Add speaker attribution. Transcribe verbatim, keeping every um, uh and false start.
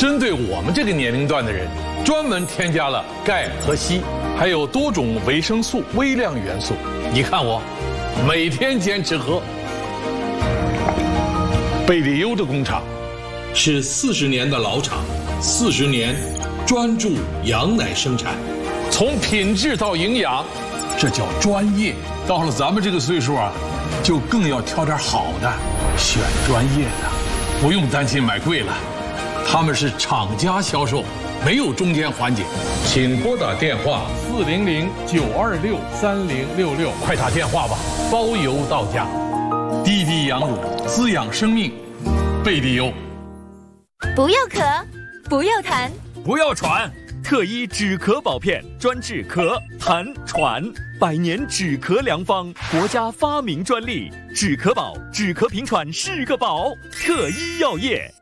Speaker 1: 针对我们这个年龄段的人，专门添加了钙和硒，还有多种维生素、微量元素。你看我，每天坚持喝。贝利优的工厂是四十年的老厂，四十年专注羊奶生产，从品质到营养，这叫专业。到了咱们这个岁数啊，就更要挑点好的，选专业的，不用担心买贵了。他们是厂家销售，没有中间环节。请拨打电话四零零九二六三零六六，快打电话吧，包邮到家。滴滴羊乳滋养生命，贝利优。
Speaker 2: 不要咳，不要痰，
Speaker 3: 不要喘，特医止咳保片专治咳、痰、喘，百年止咳良方，国家发明专利，止咳宝，止咳平喘是个宝，特医药业。